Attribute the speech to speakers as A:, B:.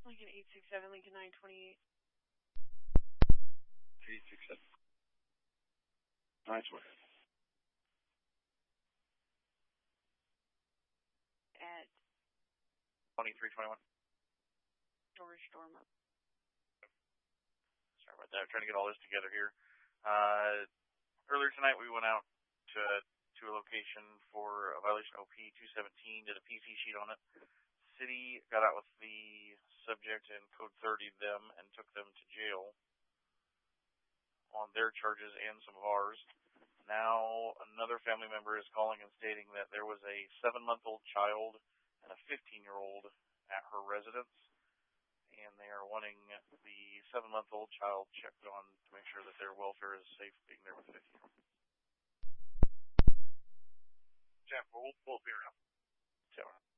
A: Lincoln 867, Lincoln 928.
B: 867. Nice one.
A: At
C: 2321.
A: storage dorm up.
C: Sorry about that. I'm trying to get all this together here. Earlier tonight, we went out to a location for a violation of OP 217, did a PC sheet on it. City got out with the subject and code 30 them and took them to jail on their charges and some of ours. Now another family member is calling and stating that there was a 7-month-old child and a 15-year-old at her residence, and they are wanting the 7-month-old child checked on to make sure that their welfare is safe being there with the 15-year-old.
D: Jeff, we'll be around.
C: So.